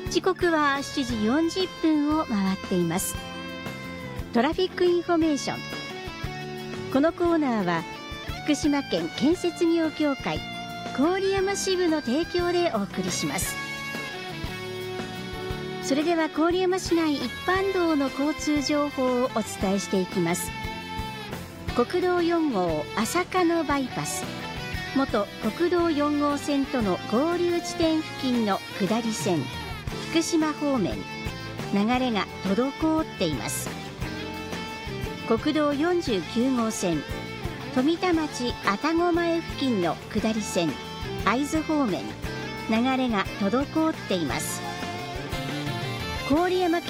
時刻は7時40分を回っています。トラフィックインフォメーション。このコーナーは福島県建設業協会郡山支部の提供でお送りします。それでは郡山市内一般道の交通情報をお伝えしていきます。国道4号朝鹿野バイパス、元国道4号線との合流地点付近の下り線福島方面、流れが滞っています。国道49号線富田町愛宕前付近の下り線会津方面、流れが滞っています。郡山